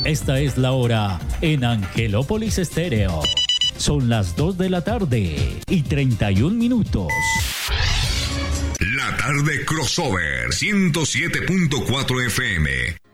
Esta es la hora en Angelópolis Estéreo. Son las 2 de la tarde y 31 minutos. La tarde crossover 107.4 FM.